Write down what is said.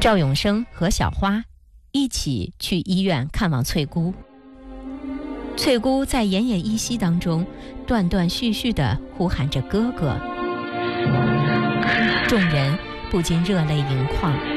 赵永生和小花一起去医院看望翠姑。翠姑在奄奄一息当中断断续续地呼喊着哥哥，众人不禁热泪盈眶。